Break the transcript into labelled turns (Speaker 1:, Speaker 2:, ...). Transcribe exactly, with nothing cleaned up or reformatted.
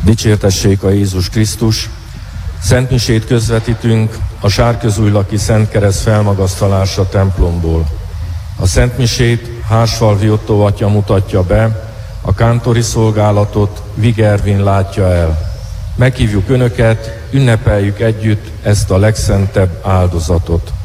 Speaker 1: Dicsértessék a Jézus Krisztus! Szentmisét közvetítünk a Sárközújlaki Szent Kereszt felmagasztalása templomból. A Szentmisét Hársfalvi Ottó atya mutatja be, a kántori szolgálatot Vigervin látja el. Meghívjuk Önöket, ünnepeljük együtt ezt a legszentebb áldozatot.